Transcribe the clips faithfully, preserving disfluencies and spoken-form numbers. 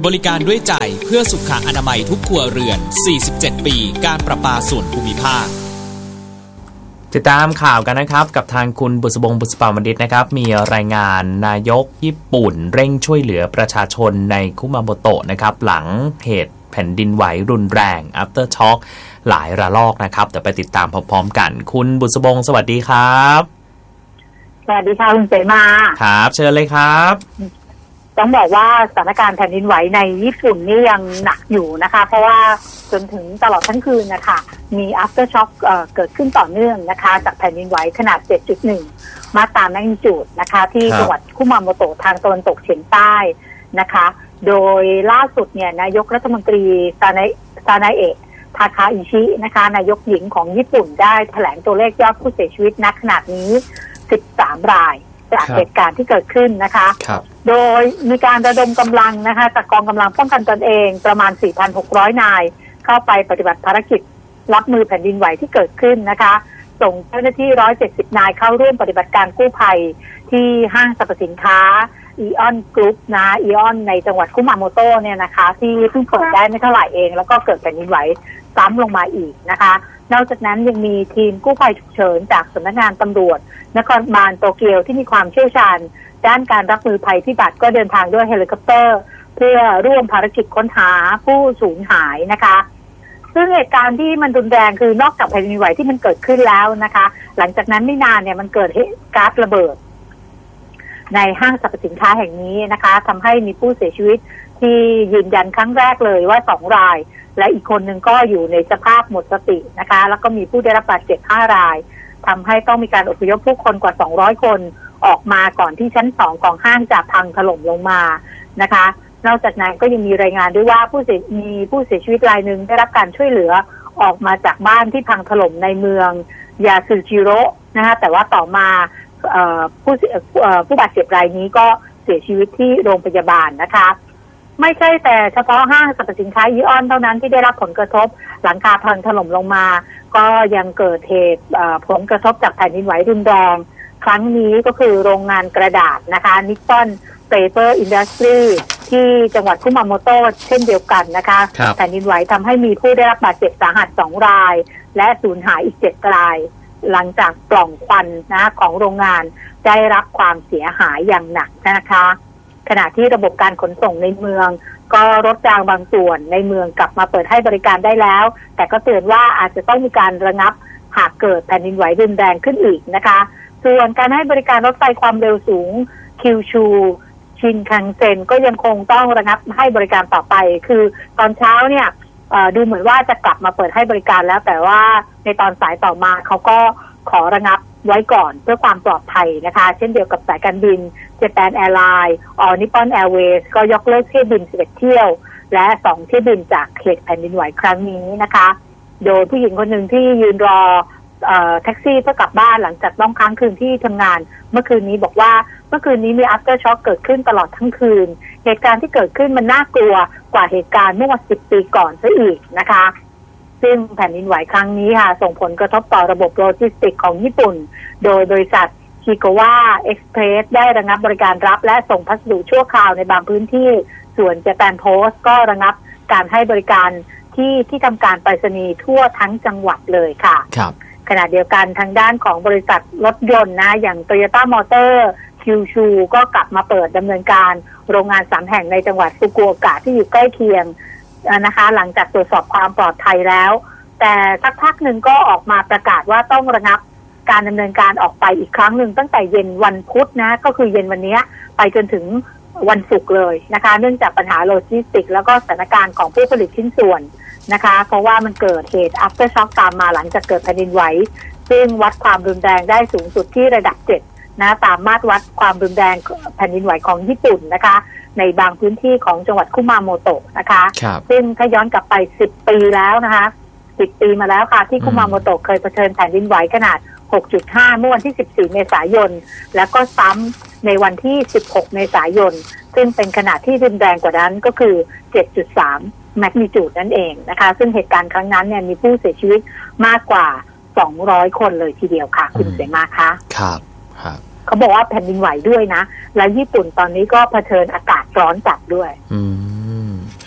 บริการด้วยใจเพื่อสุขอนามัยทุกครัวเรือนสี่สิบเจ็ดปีการประปาส่วนภูมิภาคติดตามข่าวกันนะครับกับทางคุณบุษบงบุษปาวณิชนะครับมีรายงานนายกญี่ปุ่นเร่งช่วยเหลือประชาชนในคุมาโมโตะนะครับหลังเหตุแผ่นดินไหวรุนแรง after shock หลายระลอกนะครับเดี๋ยวไปติดตามพร้อมๆกันคุณบุษบงสวัสดีครับสวัสดีค่ะคุณเสมาครับเชิญเลยครับต้องบอกว่าสถานการณ์แผ่นดินไหวในญี่ปุ่นนี่ยังหนักอยู่นะคะเพราะว่าจนถึงตลอดทั้งคืนนะคะมี after shock เอ่อเกิดขึ้นต่อเนื่องนะคะจากแผ่นดินไหวขนาด เจ็ดจุดหนึ่ง มาตราแมกนิจูดนะคะที่จังหวัดคุมาโมโตะทางตะวันตกเฉียงใต้นะคะโดยล่าสุดเนี่ยนายกรัฐมนตรีซานาซานาเอะทาคาอิชินะคะนายกหญิงของญี่ปุ่นได้แถลงตัวเลขยอดผู้เสียชีวิตณขณะนี้สิบสามรายจากเหตุการณ์ที่เกิดขึ้นนะคะโดยมีการระดมกำลังนะคะจากกองกำลังป้องกันตนเองประมาณ สี่พันหกร้อย นายเข้าไปปฏิบัติภารกิจรับมือแผ่นดินไหวที่เกิดขึ้นนะคะส่งเจ้าหน้าที่หนึ่งร้อยเจ็ดสิบนายเข้าร่วมปฏิบัติการกู้ภัยที่ห้างสรรพสินค้าอีออนกรุ๊ปนะอีออนในจังหวัดคุมาโมโตะเนี่ยนะคะที่เพิ่งเปิดได้ไม่เท่าไหร่เองแล้วก็เกิดแผ่นดินไหวซ้ำลงมาอีกนะคะนอกจากนั้นยังมีทีมกู้ภัยฉุกเฉินจากสำนักงานตำรวจนครบาลโตเกียวที่มีความเชี่ยวชาญด้านการรับมือภัยพิบัติก็เดินทางด้วยเฮลิคอปเตอร์เพื่อร่วมภารกิจค้นหาผู้สูญหายนะคะซึ่งเหตุการณ์ที่มันรุนแรงคือนอกจากแผ่นดินไหวที่มันเกิดขึ้นแล้วนะคะหลังจากนั้นไม่นานเนี่ยมันเกิดเหตุก๊าซระเบิดในห้างสรรพสินค้าแห่งนี้นะคะทำให้มีผู้เสียชีวิตที่ยืนยันครั้งแรกเลยว่าสองรายและอีกคนหนึ่งก็อยู่ในสภาพหมดสตินะคะแล้วก็มีผู้ได้รับบาดเจ็บห้ารายทำให้ต้องมีการอพยพผู้คนกว่าสองร้อยคนออกมาก่อนที่ชั้นสองของห้างจะพังถล่มลงมานะคะนอกจากนั้นก็ยังมีรายงานด้วยว่าผู้เสียมีผู้เสียชีวิตรายหนึ่งได้รับการช่วยเหลือออกมาจากบ้านที่พังถล่มในเมืองยาสึจิโร่นะคะแต่ว่าต่อมาผู้ผู้บาดเจ็บรายนี้ก็เสียชีวิตที่โรงพยาบาลนะคะไม่ใช่แต่เฉพาะห้างสรรพสินค้าอีออนเท่านั้นที่ได้รับผลกระทบหลังคาพังถล่มลงมาก็ยังเกิดเหตุผลกระทบจากแผ่นดินไหวรุนแรงครั้งนี้ก็คือโรงงานกระดาษนะคะนิปปอนเปเปอร์อินดัสทรีที่จังหวัดคุมาโมโตะเช่นเดียวกันนะคะแผ่นดินไหวทำให้มีผู้ได้รับบาดเจ็บสาหัสสองรายและสูญหายอีกเจ็ดรายหลังจากปล่องควันนะของโรงงานได้รับความเสียหายอย่างหนักนะคะขณะที่ระบบการขนส่งในเมืองก็รถรางบางส่วนในเมืองกลับมาเปิดให้บริการได้แล้วแต่ก็เตือนว่าอาจจะต้องมีการระงับหากเกิดแผ่นดินไหวรุนแรงขึ้นอีกนะคะส่วนการให้บริการรถไฟความเร็วสูงคิวชูชินคังเซ็นก็ยังคงต้องระงับให้บริการต่อไปคือตอนเช้าเนี่ยดูเหมือนว่าจะกลับมาเปิดให้บริการแล้วแต่ว่าในตอนสายต่อมาเขาก็ขอระงับไว้ก่อนเพื่อความปลอดภัยนะคะเช่นเดียวกับสายการบิน Japan Airlines ออ Nippon Airways ก็ยกเลิกเที่ยวบินสิบเอ็ดเที่ยวและสองเที่ยวบินจากเขตแผ่นดินไหวครั้งนี้นะคะโดยผู้หญิงคนหนึ่งที่ยืนรอเอ่อแท็กซี่เพื่อกลับบ้านหลังจากต้องค้างคืนที่ทำงานเมื่อคืนนี้บอกว่าเมื่อคืนนี้มี after shock เกิดขึ้นตลอดทั้งคืนเหตุการณ์ที่เกิดขึ้นมันน่ากลัวกว่าเหตุการณ์เมื่อวันสิบปีก่อนซะอีกนะคะซึ่งแผ่นดินไหวครั้งนี้ค่ะส่งผลกระทบต่อระบบโลจิสติกของญี่ปุ่นโดยบริษัทชิโกวาเอ็กซ์เพรสได้ระงับบริการรับและส่งพัสดุชั่วคราวในบางพื้นที่ส่วน Japan Post ก็ระงับการให้บริการที่ที่ทำการไปรษณีย์ทั่วทั้งจังหวัดเลยค่ะครับขณะเดียวกันทางด้านของบริษัทรถยนต์นะอย่าง Toyota Motor คิวชูก็กลับมาเปิดดำเนินการโรงงานสามแห่งในจังหวัดฟุกุโอกะที่อยู่ใกล้เคียงนะคะหลังจากตรวจสอบความปลอดภัยแล้วแต่สักพักหนึ่งก็ออกมาประกาศว่าต้องระงับการดำเนินการออกไปอีกครั้งหนึ่งตั้งแต่เย็นวันพุธนะก็คือเย็นวันนี้ไปจนถึงวันศุกร์เลยนะคะเนื่องจากปัญหาโลจิสติกแล้วก็สถานการณ์ของผู้ผลิตชิ้นส่วนนะคะเพราะว่ามันเกิดเหตุ after shock ตามมาหลังจากเกิดแผ่นดินไหวซึ่งวัดความรุนแรงได้สูงสุดที่ระดับเจ็ดนะตามมาตรวัดความรุนแรงแผ่นดินไหวของญี่ปุ่นนะคะในบางพื้นที่ของจังหวัดคุมาโมโตะนะคะซึ่งถ้าย้อนกลับไปสิบปีแล้วนะคะสิบปีมาแล้วค่ะที่คุมาโมโตะเคยเผชิญแผ่นดินไหวขนาด หกจุดห้า เมื่อวันที่สิบสี่เมษายนแล้วก็ซ้ำในวันที่สิบหกเมษายนซึ่งเป็นขนาดที่รุนแรงกว่านั้นก็คือ เจ็ดจุดสาม แมกนิจูดนั่นเองนะคะซึ่งเหตุการณ์ครั้งนั้นเนี่ยมีผู้เสียชีวิตมากกว่าสองร้อยคนเลยทีเดียวค่ะคุณเสมาคะครับครับเขาบอกว่าแผ่นดินไหวด้วยนะและญี่ปุ่นตอนนี้ก็เผชิญอากาศร้อนจัดด้วยอืม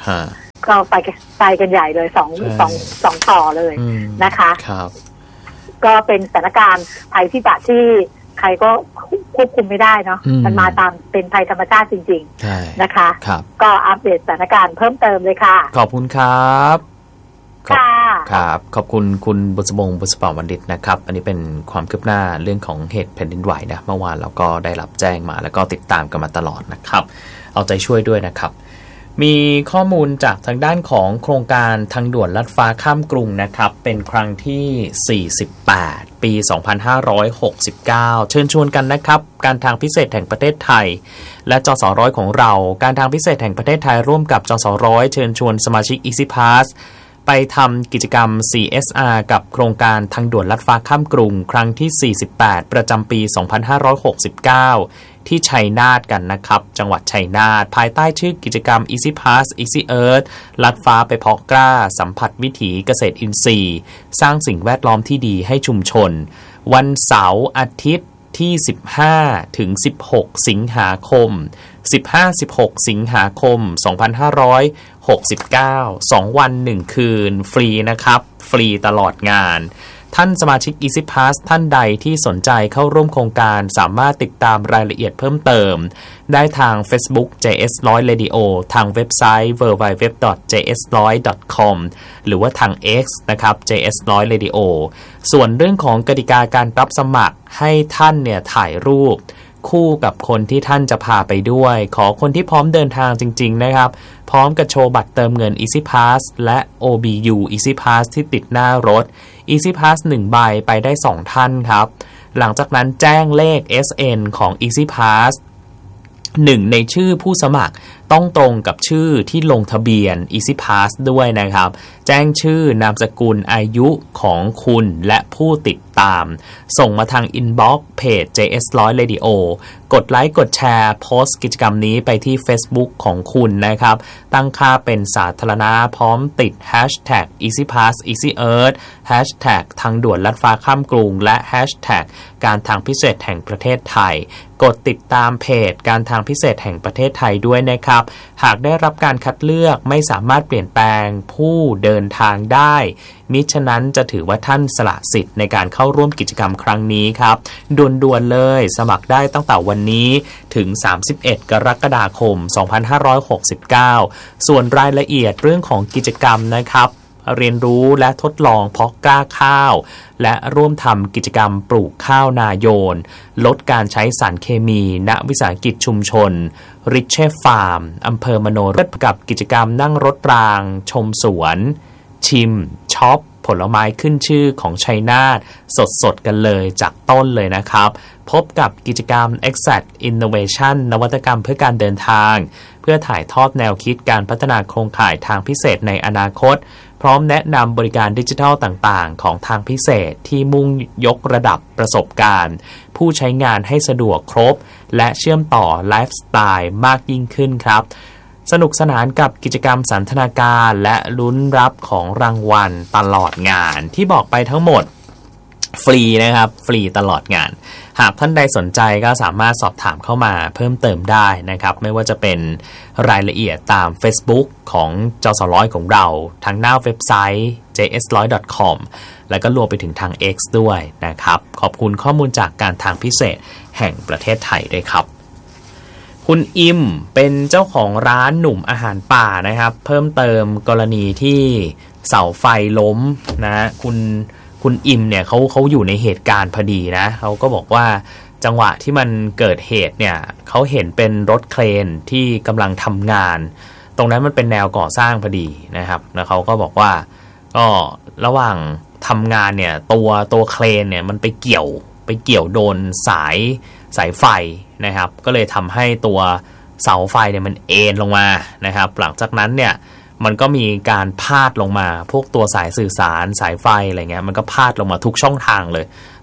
ก็ไปไปกันใหญ่เลยสองสองสองต่อเลยนะคะครับก็เป็นสถานการณ์ภัยพิบัติที่ใครก็ควบคุมไม่ได้เนาะมันมาตามเป็นภัยธรรมชาติจริงๆนะคะก็อัปเดตสถานการณ์เพิ่มเติมเลยค่ะขอบคุณครับค่ะครับขอบคุณคุณบุษบงบุษปาวันดิตนะครับอันนี้เป็นความคืบหน้าเรื่องของเหตุแผ่นดินไหวนะเมื่อวานเราก็ได้รับแจ้งมาแล้วก็ติดตามกันมาตลอดนะครับเอาใจช่วยด้วยนะครับมีข้อมูลจากทางด้านของโครงการทางด่วนลัดฟ้าข้ามกรุงนะครับเป็นครั้งที่สี่สิบแปดปีสองพันห้าร้อยหกสิบเก้าเชิญชวนกันนะครับการทางพิเศษแห่งประเทศไทยและจสร้อยของเราการทางพิเศษแห่งประเทศไทยร่วมกับจสร้อยเชิญชวนสมาชิก Easy Pass ไปทำกิจกรรม ซี เอส อาร์ กับโครงการทางด่วนลัดฟ้าข้ามกรุงครั้งที่สี่สิบแปดประจำปีสองพันห้าร้อยหกสิบเก้าที่ชัยนาทกันนะครับจังหวัดชัยนาทภายใต้ชื่อกิจกรรม Easy Pass Easy Earth ลัดฟ้าไปเพาะกล้าสัมผัสวิถีเกษตรอินทรีย์สร้างสิ่งแวดล้อมที่ดีให้ชุมชนวันเสาร์อาทิตย์ที่สิบห้าถึงสิบหกสิงหาคม สิบห้าถึงสิบหก สิงหาคมสองพันห้าร้อยหกสิบเก้า สองวันหนึ่งคืนฟรีนะครับฟรีตลอดงานท่านสมาชิก Easy Pass ท่านใดที่สนใจเข้าร่วมโครงการสามารถติดตามรายละเอียดเพิ่มเติมได้ทาง Facebook เจ เอส หนึ่งร้อย Radio ทางเว็บไซต์ ดับเบิลยู ดับเบิลยู ดับเบิลยู ดอท เจ เอส หนึ่งร้อย ดอท คอม หรือว่าทาง X นะครับ เจ เอส หนึ่งร้อย Radio ส่วนเรื่องของกติกาการรับสมัครให้ท่านเนี่ยถ่ายรูปคู่กับคนที่ท่านจะพาไปด้วยขอคนที่พร้อมเดินทางจริงๆนะครับพร้อมกับโชว์บัตรเติมเงิน Easy Pass และ โอ บี ยู Easy Pass ที่ติดหน้ารถ Easy Pass หนึ่งใบไปได้สองท่านครับหลังจากนั้นแจ้งเลข เอส เอ็น ของ Easy Pass หนึ่งในชื่อผู้สมัครต้องตรงกับชื่อที่ลงทะเบียน Easy Pass ด้วยนะครับแจ้งชื่อนามสกุลอายุของคุณและผู้ติดตามส่งมาทาง Inbox เพจ เจ เอส หนึ่งร้อย Radio กดไลค์กดแชร์โพสต์กิจกรรมนี้ไปที่ Facebook ของคุณนะครับตั้งค่าเป็นสาธารณะพร้อมติด Hashtag EasyPass EasyEarth Hashtag ทางด่วนลัดฟ้าข้ามกรุงและ Hashtag การทางพิเศษแห่งประเทศไทยกดติดตามเพจการทางพิเศษแห่งประเทศไทยด้วยนะครับหากได้รับการคัดเลือกไม่สามารถเปลี่ยนแปลงผู้เดินทางได้มิฉะนั้นจะถือว่าท่านสละสิทธิ์ในการเข้าร่วมกิจกรรมครั้งนี้ครับด่วนๆเลยสมัครได้ตั้งแต่วันนี้ถึงสามสิบเอ็ดกรกฎาคมสองพันห้าร้อยหกสิบเก้าส่วนรายละเอียดเรื่องของกิจกรรมนะครับเรียนรู้และทดลองเพาะกล้าข้าวและร่วมทำกิจกรรมปลูกข้าวนาโยนลดการใช้สารเคมีณวิสาหกิจชุมชนริชเชฟฟาร์มอำเภอมโนรสกับกิจกรรมนั่งรถรางชมสวนชิมช็อปผลไม้ขึ้นชื่อของชัยนาทสดๆกันเลยจากต้นเลยนะครับพบกับกิจกรรม Exact Innovation นวัตกรรมเพื่อการเดินทางเพื่อถ่ายทอดแนวคิดการพัฒนาโครงข่ายทางพิเศษในอนาคตพร้อมแนะนำบริการดิจิทัลต่างๆของทางพิเศษที่มุ่งยกระดับประสบการณ์ผู้ใช้งานให้สะดวกครบและเชื่อมต่อไลฟ์สไตล์มากยิ่งขึ้นครับสนุกสนานกับกิจกรรมสันทนาการและลุ้นรับของรางวัลตลอดงานที่บอกไปทั้งหมดฟรีนะครับฟรีตลอดงานหากท่านใดสนใจก็สามารถสอบถามเข้ามาเพิ่มเติมได้นะครับไม่ว่าจะเป็นรายละเอียดตาม Facebook ของจสร้อยของเราทางหน้าเว็บไซต์ เจ เอส หนึ่งร้อย ดอท คอม แล้วก็รวมไปถึงทาง X ด้วยนะครับขอบคุณข้อมูลจากการทางพิเศษแห่งประเทศไทยด้วยครับคุณอิมเป็นเจ้าของร้านหนุ่มอาหารป่านะครับเพิ่มเติมกรณีที่เสาไฟล้มนะคุณคุณอิมเนี่ยเขาเขาอยู่ในเหตุการณ์พอดีนะเขาก็บอกว่าจังหวะที่มันเกิดเหตุเนี่ยเขาเห็นเป็นรถเครนที่กำลังทำงานตรงนั้นมันเป็นแนวก่อสร้างพอดีนะครับแล้วเขาก็บอกว่าก็ระหว่างทำงานเนี่ยตัวตัวเครนเนี่ยมันไปเกี่ยวไปเกี่ยวโดนสายสายไฟนะครับก็เลยทำให้ตัวเสาไฟเนี่ยมันเอ็นลงมานะครับหลังจากนั้นเนี่ยมันก็มีการพาดลงมาพวกตัวสายสื่อสารสายไฟอะไรเงี้ยมันก็พาดลงมาทุกช่องทางเลย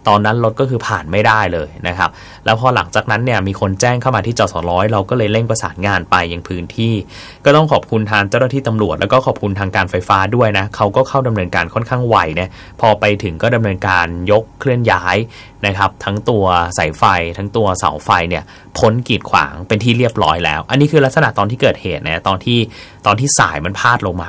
ตอนนั้นรถก็คือผ่านไม่ได้เลยนะครับแล้วพอหลังจากนั้นเนี่ยมีคนแจ้งเข้ามาที่จสร้อยเราก็เลยเร่งประสานงานไปยังพื้นที่ก็ต้องขอบคุณทางเจ้าหน้าที่ตำรวจแล้วก็ขอบคุณทางการไฟฟ้าด้วยนะเขาก็เข้าดำเนินการค่อนข้างไวเนี่ยพอไปถึงก็ดำเนินการยกเคลื่อนย้ายนะครับทั้งตัวสายไฟทั้งตัวเสาไฟเนี่ยพ้นกีดขวางเป็นที่เรียบร้อยแล้วอันนี้คือลักษณะตอนที่เกิดเหตุนะตอนที่ตอนที่สายมันพาดลงมา